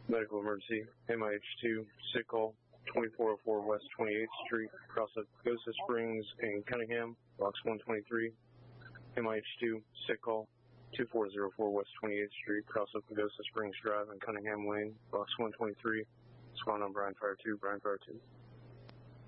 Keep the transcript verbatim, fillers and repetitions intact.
Medical emergency, M I H two, sick call, twenty-four oh four West twenty-eighth Street, across of Pagosa Springs and Cunningham, box one twenty-three. M I H two, sick call, two four oh four West twenty-eighth Street, across of Pagosa Springs Drive and Cunningham Lane, box one twenty-three. Squad on Brian Fire two, Brian Fire two.